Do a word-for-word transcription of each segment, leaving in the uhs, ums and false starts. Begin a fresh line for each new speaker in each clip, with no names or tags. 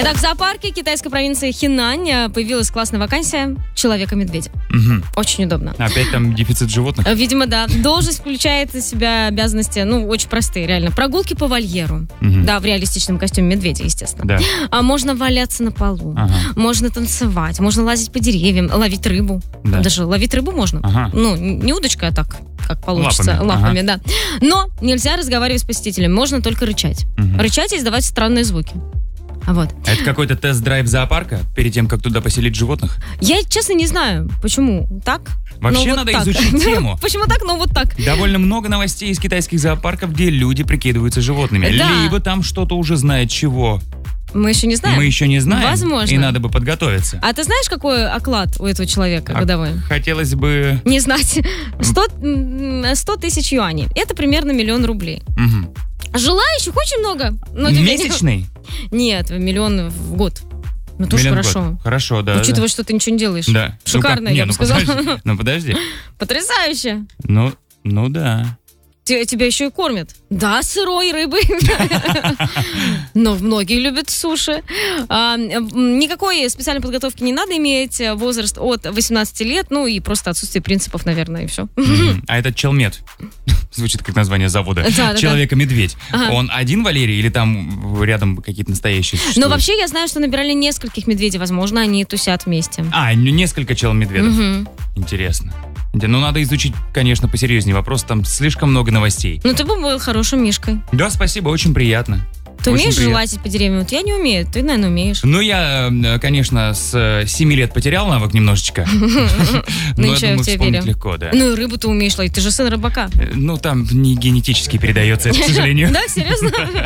Итак, в зоопарке китайской провинции Хинань появилась классная вакансия человека-медведя.
Угу.
Очень удобно.
Опять там дефицит животных?
Видимо, да. Должность включает в себя обязанности, ну, очень простые, реально. Прогулки по вольеру.
Угу.
Да, в реалистичном костюме медведя, естественно.
Да.
А можно валяться на полу.
Ага.
Можно танцевать. Можно лазить по деревьям, ловить рыбу.
Да.
Даже ловить рыбу можно.
Ага.
Ну, не удочкой, а так, как получится.
Лапами.
Лапами,
Ага.
да. Но нельзя разговаривать с посетителями. Можно только рычать.
Угу.
Рычать и издавать странные звуки. Вот.
Это какой-то тест-драйв зоопарка перед тем, как туда поселить животных?
Я, честно, не знаю, почему так.
Вообще
но вот
надо
так.
изучить тему.
Почему так, но вот так.
Довольно много новостей из китайских зоопарков, где люди прикидываются животными.
Да.
Либо там что-то уже знает чего.
Мы еще не знаем.
Мы еще не знаем.
Возможно.
И надо бы подготовиться.
А ты знаешь, какой оклад у этого человека
А
годовой?
Хотелось бы...
Не знать. сто тысяч юаней. Это примерно миллион рублей.
Угу.
Желающих очень много. Но тебе-
Месячный?
Нет, миллион в год. Ну, тоже
Миллион в
хорошо.
год. Хорошо, да.
Учитывая,
да.
что ты ничего не делаешь.
Да.
Шикарно,
Ну, как-
я
не,
бы
ну,
сказала.
подожди. Ну, подожди.
Потрясающе.
Ну, ну да.
Те- Тебя еще и кормят. Да, сырой рыбой. Но многие любят суши. А, м, Никакой специальной подготовки не надо иметь. Возраст от восемнадцати лет. Ну и просто отсутствие принципов, наверное, и все.
Мгм. А этот челмед, звучит как название завода,
Да-да-да.
Человека-медведь,
Ага.
он один, Валерий, или там рядом какие-то настоящие
Но
существуют?
вообще я знаю, что набирали нескольких медведей. Возможно, они тусят вместе.
А, ну, несколько челмедведов.
Мгм.
Интересно. Инте- Ну, надо изучить, конечно, посерьезнее вопрос, там слишком много новостей.
Ну, ты бы был хорошим мишкой.
Да, спасибо, очень приятно.
Ты
Очень
умеешь же
приятно.
лазить по деревьям? Вот я не умею. Ты, наверное, умеешь.
Ну, я, э, конечно, с э, семи лет потерял навык немножечко.
Ну,
Но я
ничего, я
думаю,
в тебя
вспомнить
верю.
легко, да.
Ну, и рыбу ты умеешь ловить. Ты же сын рыбака.
Э, Ну, там не генетически передается это, к сожалению.
Да, серьезно?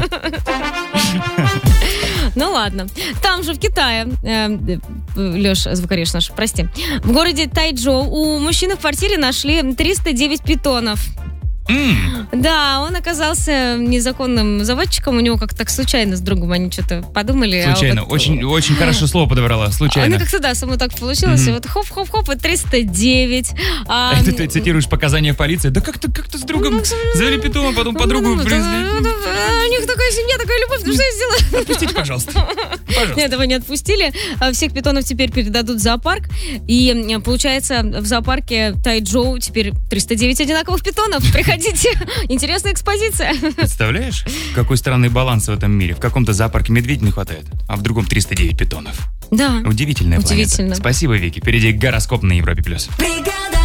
Ну ладно. Там же в Китае, Леш, звукорежь наш, прости, в городе Тайчжоу у мужчины в квартире нашли триста девять питонов.
М,
Да, он оказался незаконным заводчиком. У него как-то так случайно с другом они что-то подумали. а
Случайно.
вот-
Очень, очень хорошо слово подобрала.
Ну,
Случайно.
как-то, да, само так получилось.
Мгм.
И вот хоп-хоп-хоп, и триста девять. А,
Это ты цитируешь показания в полиции? Да как-то как-то с другом завели питома, потом подругу
ну, да,
привезли.
У них такая семья, такая любовь. Ну, что я сделала?
Отпустите, пожалуйста. Пожалуйста.
Нет, этого не отпустили. А, Всех питонов теперь передадут в зоопарк. И м, получается, в зоопарке Тайчжоу теперь триста девять одинаковых питонов. Приходите. Интересная экспозиция.
Представляешь, какой странный баланс в этом мире? В каком-то зоопарке медведей не хватает, а в другом триста девять питонов.
Да.
Удивительная планета.
Удивительно.
Спасибо, Вики. Впереди гороскоп на Европе+. плюс.
Бригада!